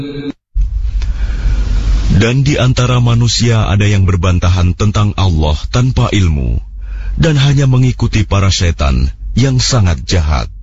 Dan di antara manusia ada yang berbantahan tentang Allah tanpa ilmu, dan hanya mengikuti para setan yang sangat jahat.